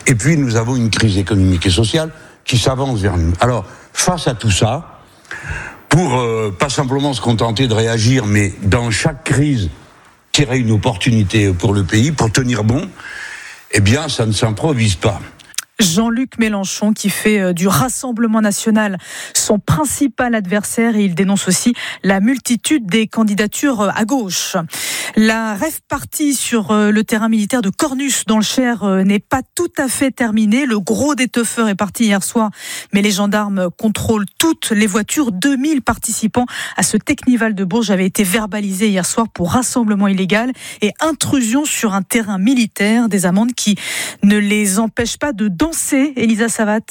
Et puis nous avons une crise économique et sociale qui s'avance vers nous. Alors, face à tout ça, pour pas simplement se contenter de réagir, mais dans chaque crise, tirer une opportunité pour le pays, pour tenir bon, eh bien, ça ne s'improvise pas. Jean-Luc Mélenchon qui fait du Rassemblement national son principal adversaire et il dénonce aussi la multitude des candidatures à gauche. La rave-party sur le terrain militaire de Cornus dans le Cher n'est pas tout à fait terminée. Le gros des teufeurs est parti hier soir, mais les gendarmes contrôlent toutes les voitures. 2000 participants à ce Technival de Bourges avaient été verbalisés hier soir pour rassemblement illégal et intrusion sur un terrain militaire. Des amendes qui ne les empêchent pas de danser. Elisa Savat.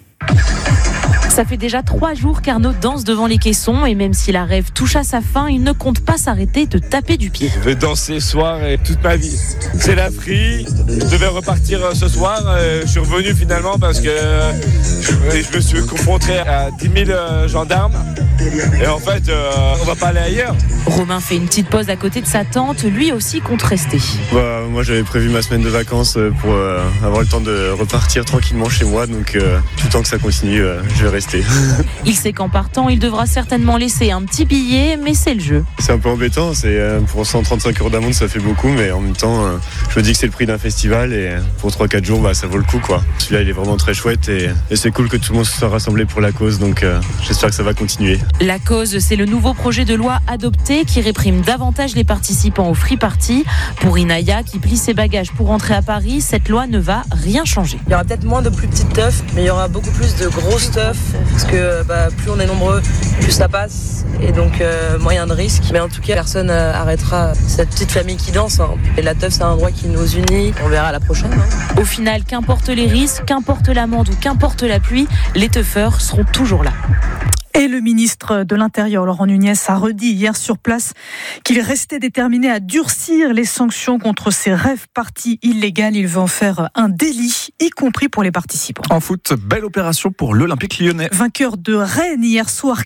Ça fait déjà 3 jours qu'Arnaud danse devant les caissons et même si la rêve touche à sa fin, il ne compte pas s'arrêter de taper du pied. Je vais danser ce soir et toute ma vie. C'est la free. Je devais repartir ce soir. Je suis revenu finalement parce que je me suis confronté à 10 000 gendarmes. Et en fait, on va pas aller ailleurs. Romain fait une petite pause à côté de sa tante, lui aussi compte rester. Moi j'avais prévu ma semaine de vacances pour avoir le temps de repartir tranquillement chez moi. Donc tout le temps que ça continue, je vais rester. Il sait qu'en partant, il devra certainement laisser un petit billet, mais c'est le jeu. C'est un peu embêtant, pour 135 € d'amende ça fait beaucoup, mais en même temps je me dis que c'est le prix d'un festival et pour 3-4 jours ça vaut le coup quoi. Celui-là il est vraiment très chouette et c'est cool que tout le monde se soit rassemblé pour la cause, donc j'espère que ça va continuer. La cause, c'est le nouveau projet de loi adopté qui réprime davantage les participants au free party. Pour Inaya qui plie ses bagages pour rentrer à Paris, cette loi ne va rien changer. Il y aura peut-être moins de plus petites teufs, mais il y aura beaucoup plus de grosses teufs. Parce que plus on est nombreux, plus ça passe. Et donc moyen de risque. Mais en tout cas, personne arrêtera cette petite famille qui danse. Et la teuf, c'est un endroit qui nous unit. On verra la prochaine. Au final, qu'importe les risques, qu'importe l'amende ou qu'importe la pluie, les teufeurs seront toujours là. Et le ministre de l'Intérieur, Laurent Nunez, a redit hier sur place qu'il restait déterminé à durcir les sanctions contre ces rave-parties illégales. Il veut en faire un délit, y compris pour les participants. En foot, belle opération pour l'Olympique lyonnais. Vainqueur de Rennes hier soir,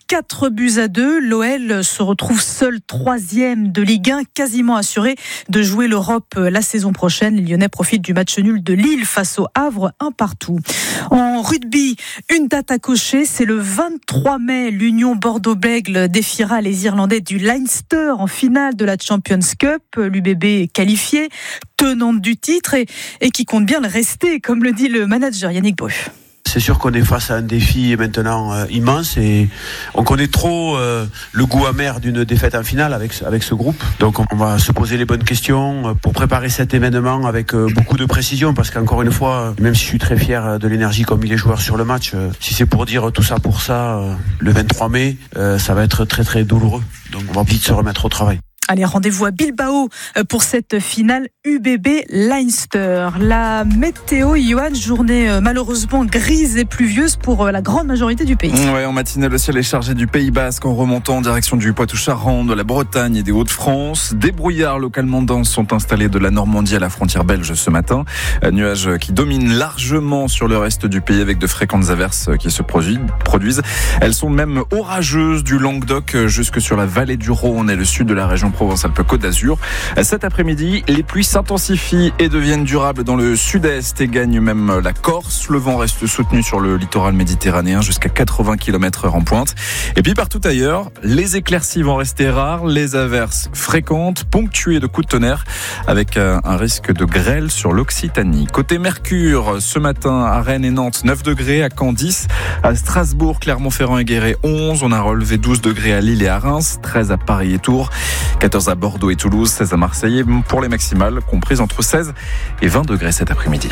4-2. L'OL se retrouve seul 3e de Ligue 1, quasiment assuré de jouer l'Europe la saison prochaine. Les Lyonnais profitent du match nul de Lille face au Havre, 1-1. En rugby, une date à cocher, c'est le 23 mai. L'Union Bordeaux-Bègles défiera les Irlandais du Leinster en finale de la Champions Cup. L'UBB est qualifiée, tenante du titre et qui compte bien le rester, comme le dit le manager Yannick Bru. C'est sûr qu'on est face à un défi maintenant immense et on connaît trop le goût amer d'une défaite en finale avec ce groupe. Donc on va se poser les bonnes questions pour préparer cet événement avec beaucoup de précision parce qu'encore une fois, même si je suis très fier de l'énergie qu'ont mis les joueurs sur le match, si c'est pour dire tout ça pour ça, le 23 mai, ça va être très très douloureux. Donc on va vite se remettre au travail. Allez, rendez-vous à Bilbao pour cette finale UBB Leinster. La météo, Johan, journée malheureusement grise et pluvieuse pour la grande majorité du pays. Ouais, en matinée, le ciel est chargé du Pays Basque en remontant en direction du Poitou-Charentes, de la Bretagne et des Hauts-de-France. Des brouillards localement denses sont installés de la Normandie à la frontière belge ce matin. Nuages qui dominent largement sur le reste du pays avec de fréquentes averses qui se produisent. Elles sont même orageuses du Languedoc jusque sur la vallée du Rhône et le sud de la région Provence-Alpes-Côte d'Azur. Cet après-midi, les pluies s'intensifient et deviennent durables dans le sud-est et gagnent même la Corse. Le vent reste soutenu sur le littoral méditerranéen jusqu'à 80 km/h en pointe. Et puis partout ailleurs, les éclaircies vont rester rares, les averses fréquentes, ponctuées de coups de tonnerre, avec un risque de grêle sur l'Occitanie. Côté Mercure, ce matin à Rennes et Nantes, 9 degrés, à Caen 10, à Strasbourg, Clermont-Ferrand et Guéret 11, on a relevé 12 degrés à Lille et à Reims, 13 à Paris et Tours, 14 à Bordeaux et Toulouse, 16 à Marseille pour les maximales comprises entre 16 et 20 degrés cet après-midi.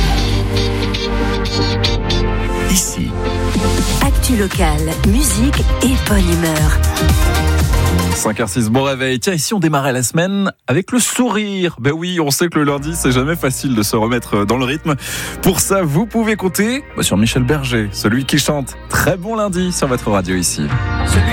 Ici, actu locale, musique et bonne humeur. 5h06, bon réveil. Tiens, ici on démarrait la semaine avec le sourire. Ben oui, on sait que le lundi, c'est jamais facile de se remettre dans le rythme. Pour ça, vous pouvez compter sur Michel Berger, celui qui chante Très bon lundi sur votre radio ici.